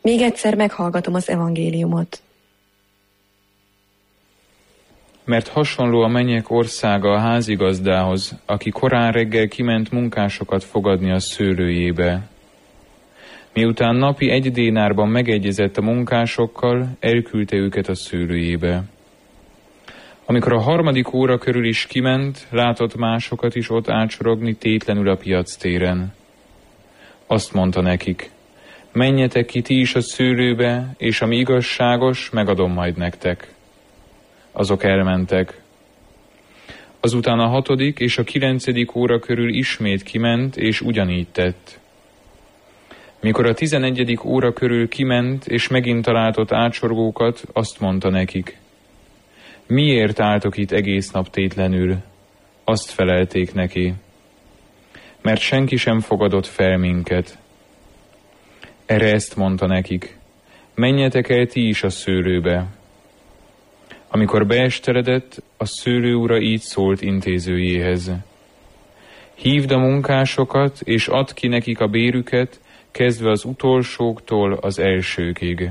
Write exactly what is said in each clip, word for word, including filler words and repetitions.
Még egyszer meghallgatom az evangéliumot. Mert hasonló a mennyek országa a házigazdához, aki korán reggel kiment munkásokat fogadni a szőlőjébe. Miután napi egy dénárban megegyezett a munkásokkal, elküldte őket a szőlőjébe. Amikor a harmadik óra körül is kiment, látott másokat is ott ácsorogni tétlenül a piactéren. Azt mondta nekik: menjetek ki ti is a szőlőbe, és ami igazságos, megadom majd nektek. Azok elmentek. Azután a hatodik és a kilencedik óra körül ismét kiment, és ugyanígy tett. Mikor a tizenegyedik óra körül kiment, és megint talált ott ácsorgókat, azt mondta nekik: miért álltok itt egész nap tétlenül? Azt felelték neki: mert senki sem fogadott fel minket. Erre ezt mondta nekik: menjetek el ti is a szőlőbe. Amikor beesteledett, a szőlőura így szólt intézőjéhez: hívd a munkásokat, és add ki nekik a bérüket, kezdve az utolsóktól az elsőkig.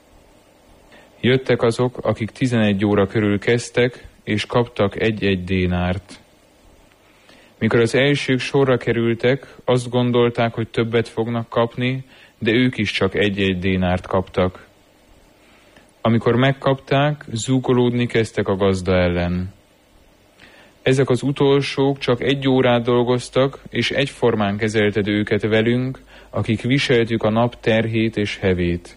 Jöttek azok, akik tizenegy óra körül kezdtek, és kaptak egy-egy dénárt. Mikor az elsők sorra kerültek, azt gondolták, hogy többet fognak kapni, de ők is csak egy-egy dénárt kaptak. Amikor megkapták, zúgolódni kezdtek a gazda ellen. Ezek az utolsók csak egy órát dolgoztak, és egyformán kezelted őket velünk, akik viseltük a nap terhét és hevét.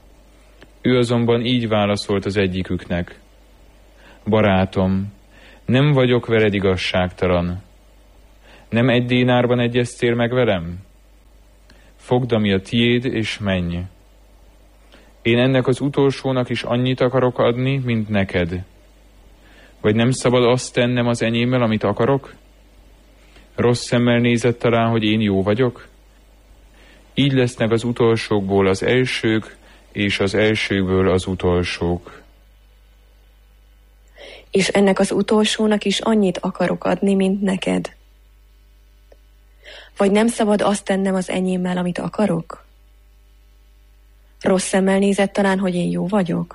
Ő azonban így válaszolt az egyiküknek: barátom, nem vagyok veled igazságtalan. Nem egy dénárban egyeztél meg velem? Fogd, ami a tiéd, és menj. Én ennek az utolsónak is annyit akarok adni, mint neked. Vagy nem szabad azt tennem az enyémmel, amit akarok? Rossz szemmel nézett talán, hogy én jó vagyok? Így lesznek az utolsókból az elsők, és az elsőkből az utolsók. És ennek az utolsónak is annyit akarok adni, mint neked. Vagy nem szabad azt tennem az enyémmel, amit akarok? Rossz szemmel nézett talán, hogy én jó vagyok?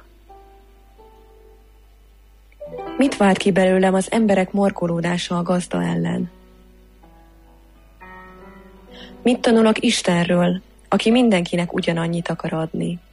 Mit vált ki belőlem az emberek morkolódása a gazda ellen? Mit tanulok Istenről, aki mindenkinek ugyanannyit akar adni?